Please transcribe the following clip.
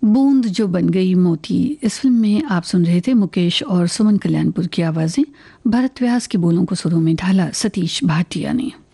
बूंद जो बन गई मोती, इस फिल्म में आप सुन रहे थे मुकेश और सुमन कल्याणपुर की आवाज़ें। भरत व्यास के बोलों को सुरों में ढाला सतीश भाटिया ने।